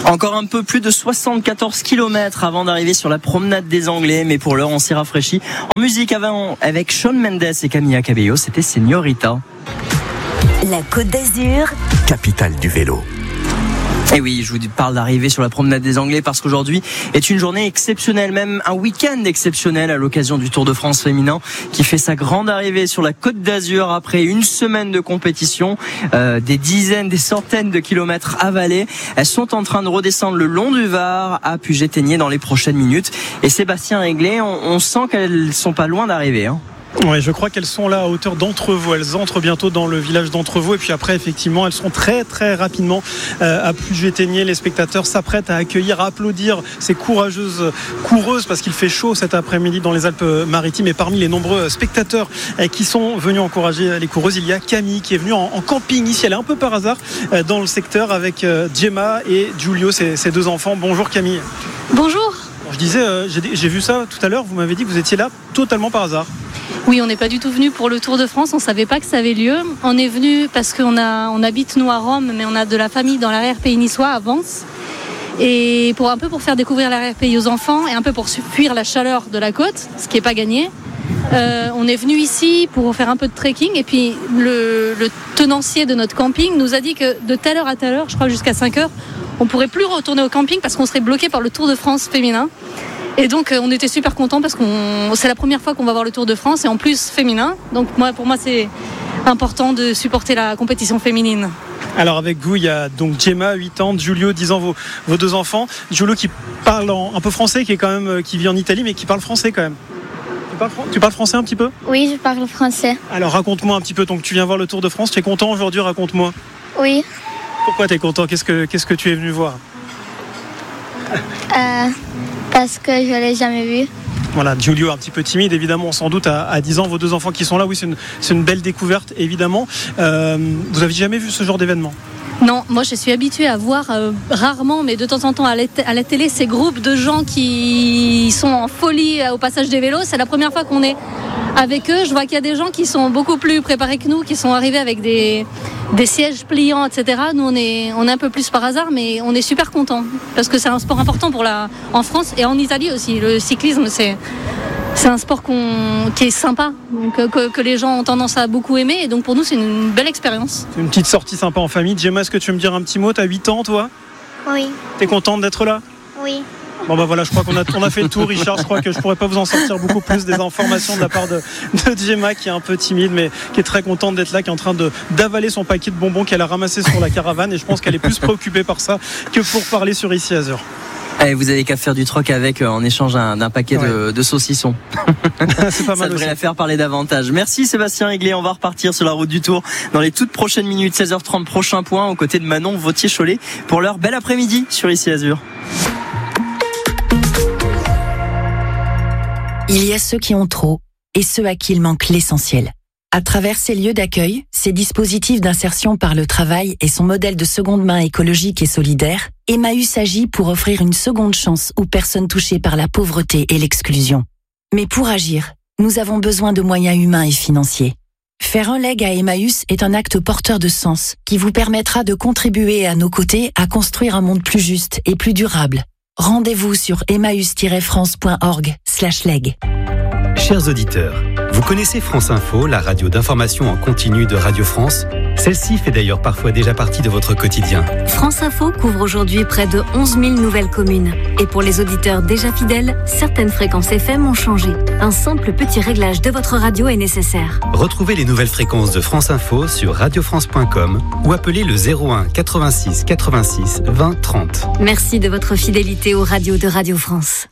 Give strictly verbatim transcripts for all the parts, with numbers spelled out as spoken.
Encore un peu plus de soixante-quatorze kilomètres avant d'arriver sur la promenade des Anglais, mais pour l'heure on s'y rafraîchit. En musique avant, avec Shawn Mendes et Camila Cabello, c'était Señorita. La Côte d'Azur, capitale du vélo. Et oui, je vous parle d'arriver sur la promenade des Anglais parce qu'aujourd'hui est une journée exceptionnelle, même un week-end exceptionnel à l'occasion du Tour de France féminin qui fait sa grande arrivée sur la Côte d'Azur après une semaine de compétition, euh, des dizaines, des centaines de kilomètres avalés. Elles sont en train de redescendre le long du Var à Puget-Théniers dans les prochaines minutes. Et Sébastien Réglet, on, on sent qu'elles sont pas loin d'arriver, hein. Oui, je crois qu'elles sont là à hauteur d'Entrevaux. Elles entrent bientôt dans le village d'Entrevaux et puis après, effectivement, elles seront très très rapidement euh, à Puget-Théniers. Les spectateurs s'apprêtent à accueillir, à applaudir ces courageuses coureuses parce qu'il fait chaud cet après-midi dans les Alpes-Maritimes. Et parmi les nombreux spectateurs euh, qui sont venus encourager les coureuses, il y a Camille qui est venue en, en camping ici. Elle est un peu par hasard euh, dans le secteur avec euh, Gemma et Giulio, ses, ses deux enfants. Bonjour Camille. Bonjour. Bon, je disais, euh, j'ai, j'ai vu ça tout à l'heure. Vous m'avez dit que vous étiez là totalement par hasard. Oui, on n'est pas du tout venu pour le Tour de France, on ne savait pas que ça avait lieu. On est venu parce qu'on a, on habite nous à Rome, mais on a de la famille dans l'arrière-pays niçois à Vence. Et pour un peu pour faire découvrir l'arrière-pays aux enfants et un peu pour fuir la chaleur de la côte, ce qui n'est pas gagné. Euh, on est venu ici pour faire un peu de trekking et puis le, le tenancier de notre camping nous a dit que de telle heure à telle heure, je crois jusqu'à cinq heures, on ne pourrait plus retourner au camping parce qu'on serait bloqué par le Tour de France féminin. Et donc on était super contents parce que c'est la première fois qu'on va voir le Tour de France et en plus féminin. Donc moi, pour moi c'est important de supporter la compétition féminine. Alors avec vous il y a donc Gemma, huit ans, Giulio, dix ans, vos, vos deux enfants. Giulio qui parle en, un peu français, qui est quand même qui vit en Italie mais qui parle français quand même. Tu parles, tu parles français un petit peu ? Oui, je parle français. Alors raconte-moi un petit peu, donc tu viens voir le Tour de France, tu es content aujourd'hui, raconte-moi. Oui. Pourquoi tu es content ? Qu'est-ce que, qu'est-ce que tu es venu voir ? Euh... Parce que je ne l'ai jamais vu. Voilà, Giulio un petit peu timide, évidemment, sans doute à, à dix ans. Vos deux enfants qui sont là, oui, c'est une, c'est une belle découverte, évidemment. Euh, vous n'avez jamais vu ce genre d'événement ? Non, moi je suis habituée à voir euh, rarement, mais de temps en temps à la, t- à la télé, ces groupes de gens qui sont en folie euh, au passage des vélos. C'est la première fois qu'on est avec eux. Je vois qu'il y a des gens qui sont beaucoup plus préparés que nous, qui sont arrivés avec des, des sièges pliants, et cetera. Nous, on est, on est un peu plus par hasard, mais on est super contents parce que c'est un sport important pour la, en France et en Italie aussi. Le cyclisme, c'est... C'est un sport qu'on, qui est sympa, donc, que, que les gens ont tendance à beaucoup aimer. Et donc pour nous, c'est une belle expérience. C'est une petite sortie sympa en famille. Gemma, est-ce que tu veux me dire un petit mot ? T'as huit ans, toi ? Oui. T'es contente d'être là ? Oui. Bon bah voilà, je crois qu'on a, on a fait le tour, Richard. Je crois que je pourrais pas vous en sortir beaucoup plus des informations de la part de, de Gemma, qui est un peu timide, mais qui est très contente d'être là, qui est en train de, d'avaler son paquet de bonbons qu'elle a ramassé sur la caravane. Et je pense qu'elle est plus préoccupée par ça que pour parler sur Ici Azur. Eh, vous avez qu'à faire du troc avec euh, en échange d'un, d'un paquet ouais. de, de saucissons. C'est pas mal. Ça devrait aussi. la faire parler davantage. Merci Sébastien Réglet. On va repartir sur la route du Tour dans les toutes prochaines minutes. seize heures trente, prochain point aux côtés de Manon Vautier-Cholet pour leur bel après-midi sur Ici Azur. Il y a ceux qui ont trop et ceux à qui il manque l'essentiel. À travers ces lieux d'accueil, ces dispositifs d'insertion par le travail et son modèle de seconde main écologique et solidaire, Emmaüs agit pour offrir une seconde chance aux personnes touchées par la pauvreté et l'exclusion. Mais pour agir, nous avons besoin de moyens humains et financiers. Faire un leg à Emmaüs est un acte porteur de sens qui vous permettra de contribuer à nos côtés à construire un monde plus juste et plus durable. Rendez-vous sur emmaüs tiret france point org slash leg. Chers auditeurs, vous connaissez France Info, la radio d'information en continu de Radio France ? Celle-ci fait d'ailleurs parfois déjà partie de votre quotidien. France Info couvre aujourd'hui près de onze mille nouvelles communes. Et pour les auditeurs déjà fidèles, certaines fréquences F M ont changé. Un simple petit réglage de votre radio est nécessaire. Retrouvez les nouvelles fréquences de France Info sur radio france point com ou appelez le zéro un quatre-vingt-six quatre-vingt-six vingt trente. Merci de votre fidélité aux radios de Radio France.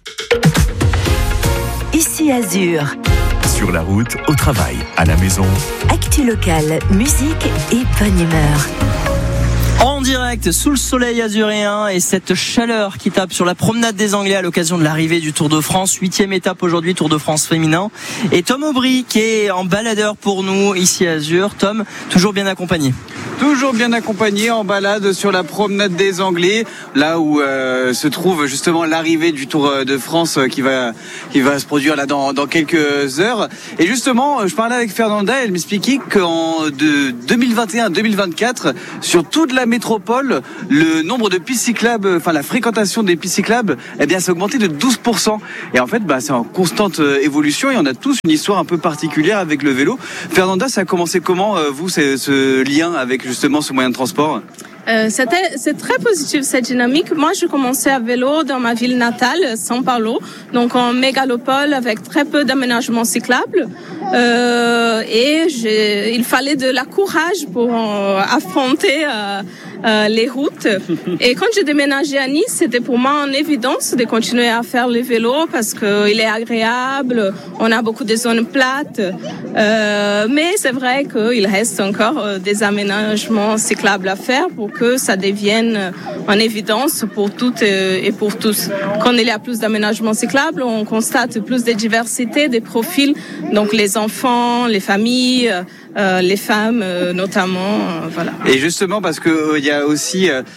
Ici Azur. Sur la route, au travail, à la maison. Actu locale, musique et bonne humeur. En direct, sous le soleil azuréen et cette chaleur qui tape sur la promenade des Anglais à l'occasion de l'arrivée du Tour de France. Huitième étape aujourd'hui, Tour de France féminin. Et Tom Aubry qui est en baladeur pour nous ici à Azur. Tom, toujours bien accompagné. Toujours bien accompagné en balade sur la promenade des Anglais, là où euh, se trouve justement l'arrivée du Tour de France qui va qui va se produire là dans, dans quelques heures. Et justement, je parlais avec Fernanda, elle m'expliquait qu'en de deux mille vingt et un deux mille vingt-quatre, sur toute la la métropole, le nombre de pistes cyclables, enfin la fréquentation des pistes cyclables, eh bien, s'est augmenté de douze pour cent. Et en fait, bah, c'est en constante évolution et on a tous une histoire un peu particulière avec le vélo. Fernanda, ça a commencé comment, euh, vous, ce, ce lien avec justement ce moyen de transport ? Euh, c'était, c'est très positif cette dynamique. Moi, je commençais à vélo dans ma ville natale, São Paulo, donc en mégalopole avec très peu d'aménagements cyclables. Euh, et j'ai, il fallait de la courage pour euh, affronter euh, euh, les routes. Et quand j'ai déménagé à Nice, c'était pour moi en évidence de continuer à faire le vélo parce que il est agréable. On a beaucoup de zones plates, euh, mais c'est vrai qu'il reste encore euh, des aménagements cyclables à faire pour que ça devienne en évidence pour toutes et pour tous. Quand il y a plus d'aménagements cyclables, on constate plus de diversité des profils, donc les enfants, les familles, euh, les femmes euh, notamment, euh, voilà. Et justement parce que il euh, y a aussi euh,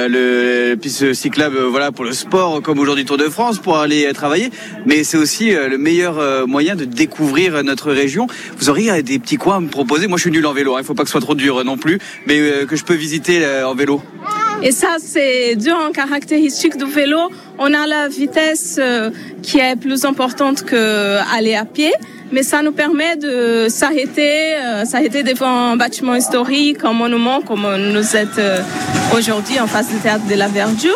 le piste cyclable, euh, voilà, pour le sport, comme aujourd'hui Tour de France, pour aller euh, travailler, mais c'est aussi euh, le meilleur euh, moyen de découvrir notre région. Vous auriez des petits coins à me proposer? Moi, je suis nul en vélo, il hein, faut pas que ce soit trop dur non plus, mais euh, que je peux visiter euh, en vélo. Et ça, c'est deux en caractéristiques du vélo. On a la vitesse euh, qui est plus importante que aller à pied, mais ça nous permet de s'arrêter, euh, s'arrêter devant un bâtiment historique, un monument, comme nous êtes euh, aujourd'hui en face du théâtre de la Verdure.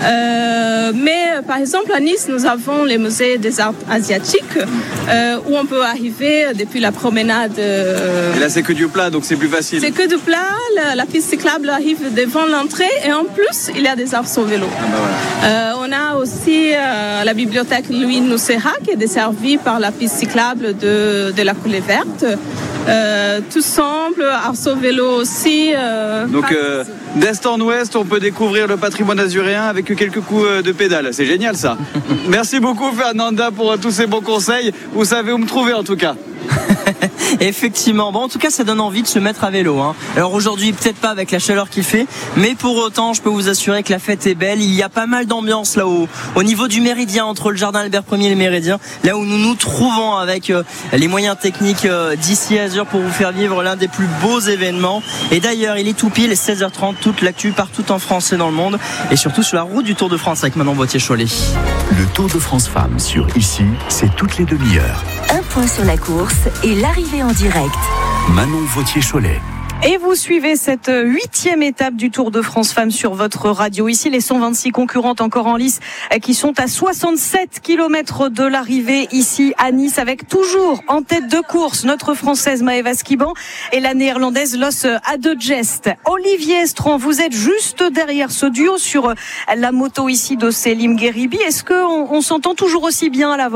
Euh, mais par exemple à Nice, nous avons les musées des arts asiatiques euh, où on peut arriver depuis la promenade. Euh, et là, c'est que du plat, donc c'est plus facile. C'est que du plat. La, la piste cyclable arrive devant l'entrée et en plus, il y a des arbres au vélo. Ah bah voilà. euh, on a aussi euh, la bibliothèque Louis Nocera qui est desservie par la piste cyclable de, de la Coulée Verte. Euh, tout semble, Arceau Vélo aussi. Euh, Donc euh, d'est en ouest, on peut découvrir le patrimoine azuréen avec quelques coups de pédale. C'est génial ça. Merci beaucoup Fernanda pour tous ces bons conseils. Vous savez où me trouver en tout cas. Effectivement, bon en tout cas ça donne envie de se mettre à vélo hein. Alors aujourd'hui peut-être pas avec la chaleur qu'il fait, mais pour autant je peux vous assurer que la fête est belle. Il y a pas mal d'ambiance là haut au niveau du Méridien, entre le jardin Albert Ier et le Méridien, là où nous nous trouvons avec euh, les moyens techniques euh, d'ici Azur pour vous faire vivre l'un des plus beaux événements. Et d'ailleurs il est tout pile seize heures trente, toute l'actu partout en France et dans le monde, et surtout sur la route du Tour de France avec Manon Vauthier-Cholet. Le Tour de France Femmes sur Ici, c'est toutes les demi-heures. Un point sur la course et l'arrivée en direct. Manon Vauthier-Cholet. Et vous suivez cette huitième étape du Tour de France Femmes sur votre radio. Ici, les cent vingt-six concurrentes encore en lice qui sont à soixante-sept kilomètres de l'arrivée ici à Nice, avec toujours en tête de course notre Française Maëva Skiban et la Néerlandaise Los Adegest. Olivier Estran, vous êtes juste derrière ce duo sur la moto ici de Selim Gueribi. Est-ce qu'on on s'entend toujours aussi bien à l'avant ?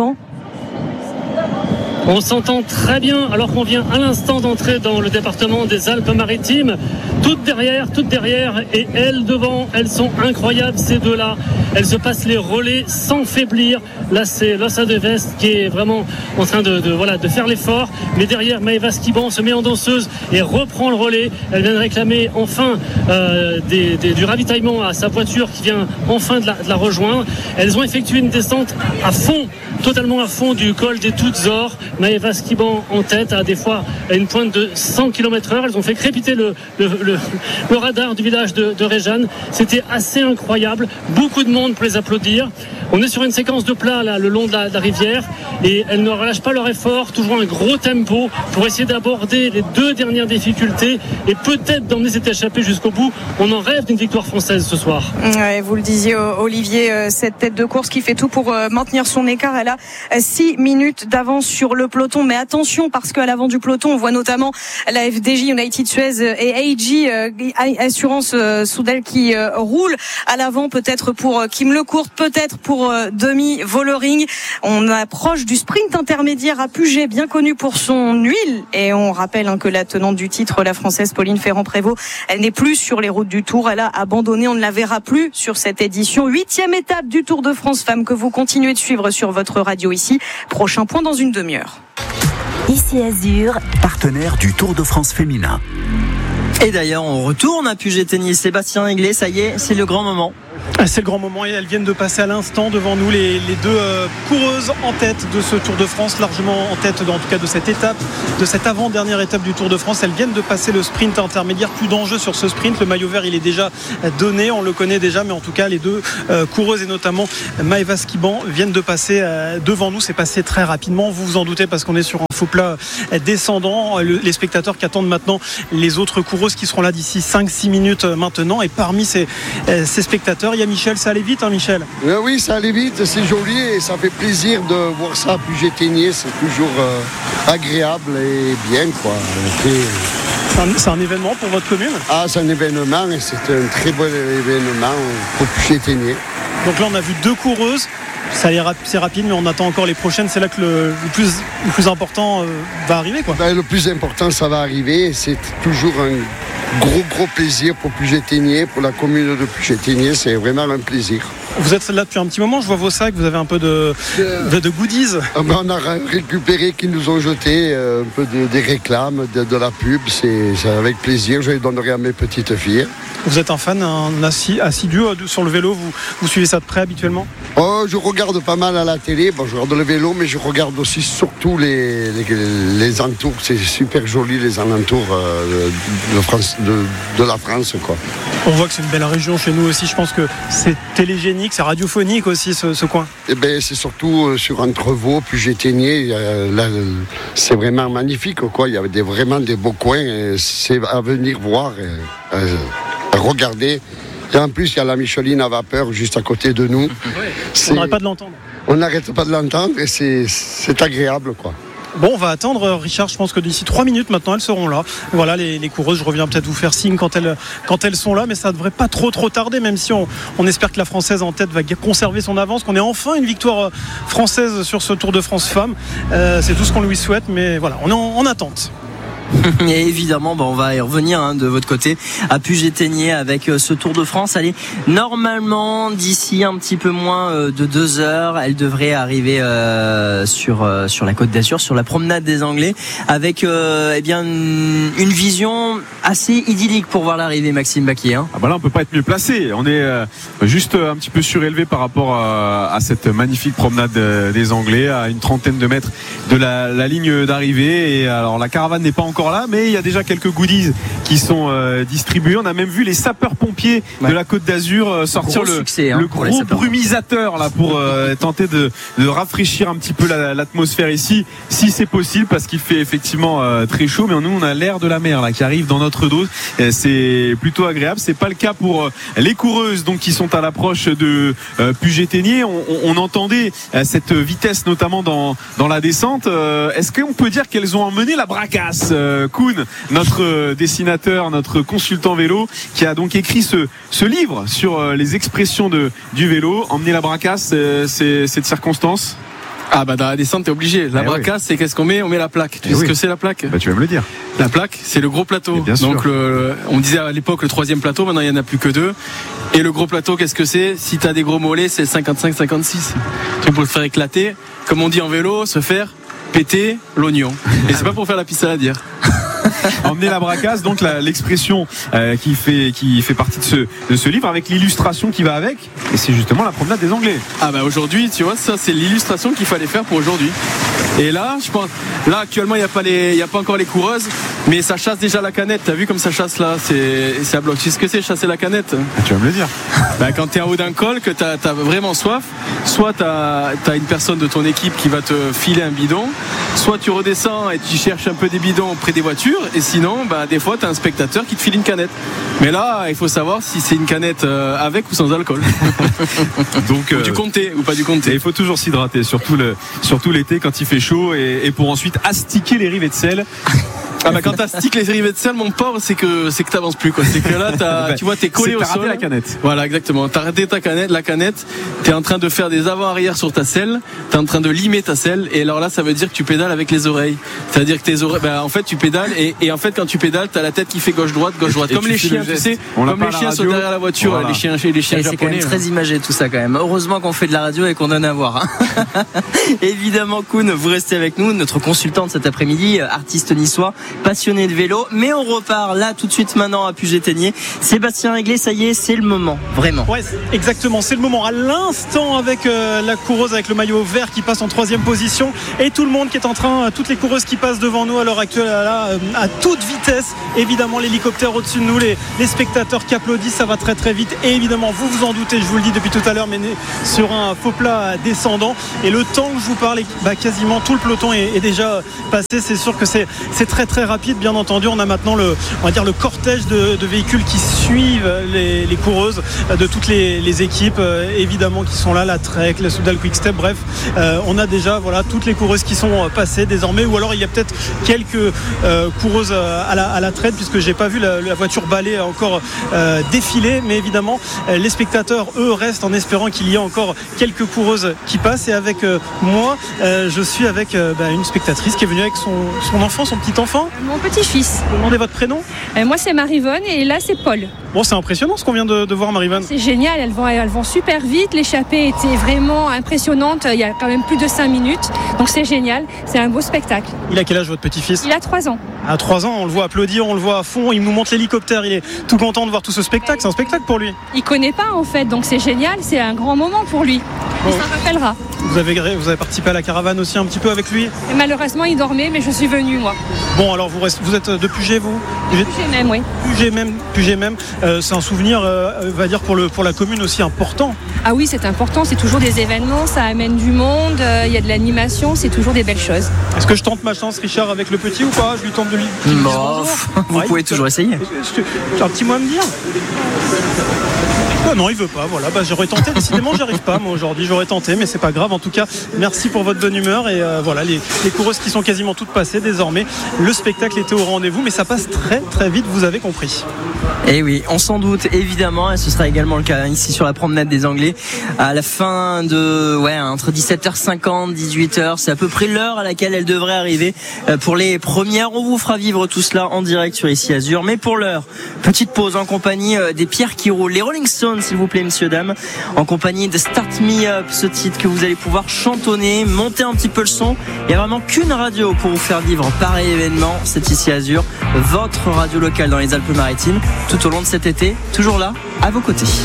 On s'entend très bien alors qu'on vient à l'instant d'entrer dans le département des Alpes-Maritimes. Toutes derrière, toutes derrière et elles devant, elles sont incroyables ces deux-là. Elles se passent les relais sans faiblir. Là c'est Los Adegest qui est vraiment en train de, de, voilà, de faire l'effort. Mais derrière, Maëva Skiban se met en danseuse et reprend le relais. Elle vient de réclamer enfin euh, des, des, du ravitaillement à sa voiture qui vient enfin de la, de la rejoindre. Elles ont effectué une descente à fond, totalement à fond du col des Toutes Ors. Maëva Skiban en tête à des fois à une pointe de cent kilomètres heure. Elles ont fait crépiter le, le, le, le radar du village de, de Réjeanne. C'était assez incroyable. Beaucoup de monde pour les applaudir. On est sur une séquence de plat là, le long de la, de la rivière, et elles ne relâchent pas leur effort, toujours un gros tempo pour essayer d'aborder les deux dernières difficultés et peut-être d'emmener cette échappée jusqu'au bout. On en rêve d'une victoire française ce soir. Ouais, vous le disiez Olivier, cette tête de course qui fait tout pour maintenir son écart. Elle a six minutes d'avance sur le peloton, mais attention parce qu'à l'avant du peloton on voit notamment la F D J, United Suez et A G Assurance Soudel qui roule à l'avant, peut-être pour Kim Lecourt, peut-être pour Demi Vollering. On approche du sprint intermédiaire à Puget, bien connu pour son huile, et on rappelle hein, que la tenante du titre, la Française Pauline Ferrand-Prévot, elle n'est plus sur les routes du Tour, elle a abandonné, on ne la verra plus sur cette édition. Huitième étape du Tour de France Femmes que vous continuez de suivre sur votre radio ici. Prochain point dans une demi-heure. Ici Azur, partenaire du Tour de France féminin. Et d'ailleurs, on retourne à Puget-Théniers. Sébastien Aiglé, ça y est, c'est le grand moment. C'est le grand moment et elles viennent de passer à l'instant devant nous les, les deux euh, coureuses en tête de ce Tour de France, largement en tête en tout cas de cette étape, de cette avant-dernière étape du Tour de France. Elles viennent de passer le sprint intermédiaire, plus d'enjeu sur ce sprint. Le maillot vert il est déjà donné, on le connaît déjà, mais en tout cas les deux euh, coureuses et notamment Maëva Skiban viennent de passer euh, devant nous. C'est passé très rapidement, vous vous en doutez parce qu'on est sur un faux plat euh, descendant. Le, les spectateurs qui attendent maintenant les autres coureuses qui seront là d'ici cinq six minutes euh, maintenant, et parmi ces, euh, ces spectateurs il y a Michel. Ça allait vite, hein, Michel? euh, Oui, ça allait vite, c'est joli et ça fait plaisir de voir ça à Puget-Théniers. C'est toujours euh, agréable et bien, quoi. Et, c'est, un, c'est un événement pour votre commune? Ah, c'est un événement et c'est un très bon événement pour Puget-Théniers. Donc là, on a vu deux coureuses. Ça allait rap- c'est rapide, mais on attend encore les prochaines. C'est là que le, le, plus, le plus important euh, va arriver, quoi. Ben, le plus important, ça va arriver. C'est toujours un gros, gros plaisir pour Puget-Théniers, pour la commune de Puget-Théniers. C'est vraiment un plaisir. Vous êtes là depuis un petit moment, je vois vos sacs, vous avez un peu de, de, de goodies. Ah ben on a récupéré qu'ils nous ont jeté un peu de, des réclames, de, de la pub. C'est, c'est avec plaisir, je les donnerai à mes petites filles. Vous êtes un fan, un assidu sur le vélo, vous, vous suivez ça de près habituellement? Oh, je regarde pas mal à la télé, bon, je regarde le vélo, mais je regarde aussi surtout les, les, les entours. C'est super joli les alentours euh, de, France, de, de la France, quoi. On voit que c'est une belle région chez nous aussi, je pense que c'est télégénique, c'est radiophonique aussi ce, ce coin. Eh ben, c'est surtout euh, sur Entrevaux, Puget-Théniers, euh, là, c'est vraiment magnifique, quoi. Il y a des, vraiment des beaux coins, et c'est à venir voir, et, euh, à regarder. Et en plus, il y a la Micheline à vapeur juste à côté de nous. Ouais, on n'arrête pas de l'entendre. On n'arrête pas de l'entendre et c'est, c'est agréable, quoi. Bon, on va attendre, Richard, je pense que d'ici trois minutes maintenant, elles seront là. Voilà, les, les coureuses, je reviens peut-être vous faire signe quand elles, quand elles sont là, mais ça ne devrait pas trop trop tarder, même si on, on espère que la Française en tête va conserver son avance, qu'on ait enfin une victoire française sur ce Tour de France Femmes. Euh, c'est tout ce qu'on lui souhaite, mais voilà, on est en, en attente. Et évidemment, bah on va y revenir hein, de votre côté à Puget-Théniers avec euh, ce Tour de France. Allez, normalement, d'ici un petit peu moins euh, de deux heures, elle devrait arriver euh, sur euh, sur la Côte d'Azur, sur la promenade des Anglais, avec euh, eh bien une, une vision assez idyllique pour voir l'arrivée, Maxime Baquier. Hein. Ah bah là, on peut pas être mieux placé. On est euh, juste un petit peu surélevé par rapport à, à cette magnifique promenade des Anglais, à une trentaine de mètres de la, la ligne d'arrivée. Et alors, la caravane n'est pas encore là, mais il y a déjà quelques goodies qui sont euh, distribués. On a même vu les sapeurs-pompiers ouais. de la Côte d'Azur euh, sortir le, succès, hein, le gros brumisateur là pour euh, tenter de, de rafraîchir un petit peu la, l'atmosphère ici, si c'est possible, parce qu'il fait effectivement euh, très chaud. Mais nous, on a l'air de la mer là qui arrive dans notre dos. Et c'est plutôt agréable. C'est pas le cas pour euh, les coureuses donc qui sont à l'approche de euh, Puget-Théniers. On, on, on entendait euh, cette vitesse notamment dans dans la descente. Euh, est-ce qu'on peut dire qu'elles ont emmené la bracasse? euh, Koun, notre dessinateur, notre consultant vélo, qui a donc écrit ce, ce livre sur les expressions de, du vélo. Emmener la bracasse, c'est cette circonstance. Ah bah dans la descente t'es obligé. La eh bracasse oui. c'est qu'est-ce qu'on met? On met la plaque. Tu eh sais oui. ce que c'est la plaque? Bah tu vas me le dire. La plaque c'est le gros plateau. Donc le, on disait à l'époque le troisième plateau, maintenant il n'y en a plus que deux. Et le gros plateau qu'est-ce que c'est? Si t'as des gros mollets c'est cinquante-cinq cinquante-six. Tu peux le faire éclater, comme on dit en vélo, se faire péter l'oignon. Et c'est pas pour faire la piste à la dire. Emmener la bracasse, donc la, l'expression euh, qui fait qui fait partie de ce de ce livre avec l'illustration qui va avec, et c'est justement la promenade des Anglais. Ah bah aujourd'hui, tu vois, ça c'est l'illustration qu'il fallait faire pour aujourd'hui. Et là, je pense, là actuellement il y a pas les, il y a pas encore les coureuses, mais ça chasse déjà la canette. T'as vu comme ça chasse là, c'est c'est à bloc. Tu sais ce que c'est chasser la canette? Ah, tu vas me le dire. Bah quand t'es en haut d'un col, que t'as t'as vraiment soif, soit t'as t'as une personne de ton équipe qui va te filer un bidon, soit tu redescends et tu cherches un peu des bidons près des voitures. Et sinon, bah, des fois, tu as un spectateur qui te file une canette. Mais là, il faut savoir si c'est une canette euh, avec ou sans alcool. Donc, ou euh, du comté ou pas du comté. Il faut toujours s'hydrater, surtout, le, surtout l'été quand il fait chaud et, et pour ensuite astiquer les rivets de sel. Ah bah quand t'astiques les rivets de sel, mon pauvre, c'est que c'est que t'avances plus quoi. C'est que là t'as, bah, tu vois, t'es collé au sol. T'as raté la canette. Voilà, exactement. T'as raté ta canette, la canette. T'es en train de faire des avant-arrière sur ta selle. T'es en train de limer ta selle. Et alors là, ça veut dire que tu pédales avec les oreilles. C'est-à-dire que tes oreilles, bah en fait, tu pédales et, et en fait, quand tu pédales, t'as la tête qui fait gauche-droite, gauche-droite, et comme les chiens, tu sais, on comme les chiens sont derrière la voiture, voilà. les chiens, les chiens et japonais. C'est quand même très imagé tout ça quand même. Heureusement qu'on fait de la radio et qu'on donne à voir. Hein. Évidemment, Koun, vous restez avec nous, notre consultante cet après-midi, artiste niçois, passionnés de vélo. Mais on repart là tout de suite maintenant à Puget-Théniers. Sébastien Réglet, ça y est, c'est le moment, vraiment. Ouais, exactement, c'est le moment. À l'instant avec euh, la coureuse avec le maillot vert qui passe en troisième position et tout le monde qui est en train, toutes les coureuses qui passent devant nous à l'heure actuelle là, à toute vitesse. Évidemment, l'hélicoptère au-dessus de nous, les, les spectateurs qui applaudissent, ça va très très vite. Et évidemment, vous vous en doutez, je vous le dis depuis tout à l'heure, mais sur un faux plat descendant. Et le temps que je vous parle, bah, quasiment tout le peloton est, est déjà passé. C'est sûr que c'est, c'est très très rapide. Bien entendu, on a maintenant le, on va dire le cortège de, de véhicules qui suivent les, les coureuses de toutes les, les équipes, euh, évidemment, qui sont là, la Trek, la Soudal Quick Step. Bref, euh, on a déjà voilà toutes les coureuses qui sont passées désormais. Ou alors il y a peut-être quelques euh, coureuses à la, à la traite, puisque j'ai pas vu la, la voiture balai encore euh, défiler. Mais évidemment, euh, les spectateurs, eux, restent en espérant qu'il y ait encore quelques coureuses qui passent. Et avec euh, moi, euh, je suis avec euh, bah, une spectatrice qui est venue avec son, son enfant, son petit enfant. Mon petit-fils. Demandez votre prénom. Euh, moi, c'est Marivonne et là, c'est Paul. Bon, c'est impressionnant ce qu'on vient de, de voir, Marivonne. C'est génial, elles vont, elles vont super vite. L'échappée était vraiment impressionnante. Il y a quand même plus de cinq minutes. Donc c'est génial. C'est un beau spectacle. Il a quel âge, votre petit-fils ? Il a trois ans. À trois ans, on le voit applaudir, on le voit à fond. Il nous montre l'hélicoptère. Il est tout content de voir tout ce spectacle. C'est un spectacle pour lui. Il connaît pas, en fait. Donc c'est génial. C'est un grand moment pour lui. Bon. Il s'en rappellera. Vous avez, vous avez participé à la caravane aussi un petit peu avec lui ? Et malheureusement, il dormait, mais je suis venue, moi. Bon, alors vous, restez, vous êtes de Puget, vous ? Puget même, oui. Puget même, Puget même. Euh, c'est un souvenir, euh, va dire, pour, le, pour la commune aussi important. Ah oui, c'est important. C'est toujours des événements. Ça amène du monde. Il euh, y a de l'animation. C'est toujours des belles choses. Est-ce que je tente ma chance, Richard, avec le petit ou pas ? Je lui tente de lui. Bon, vous ouais, pouvez toujours essayer. Tu as un petit mot à me dire ? Oh non, il veut pas. Voilà, bah, j'aurais tenté. Décidément, j'y arrive pas. Moi aujourd'hui, j'aurais tenté, mais c'est pas grave. En tout cas, merci pour votre bonne humeur et euh, voilà, les, les coureuses qui sont quasiment toutes passées désormais. Le spectacle était au rendez-vous, mais ça passe très très vite. Vous avez compris. Et oui, on s'en doute évidemment, et ce sera également le cas ici sur la promenade des Anglais. À la fin de, ouais, entre dix-sept heures cinquante, dix-huit heures, c'est à peu près l'heure à laquelle elle devrait arriver. Pour les premières, on vous fera vivre tout cela en direct sur Ici Azur. Mais pour l'heure, petite pause en compagnie des pierres qui roulent, les Rolling Stones, s'il vous plaît, messieurs, dames, en compagnie de Start Me Up, ce titre que vous allez pouvoir chantonner, monter un petit peu le son. Il n'y a vraiment qu'une radio pour vous faire vivre pareil événement, c'est Ici Azur, votre radio locale dans les Alpes-Maritimes, tout au long de cet été, toujours là, à vos côtés.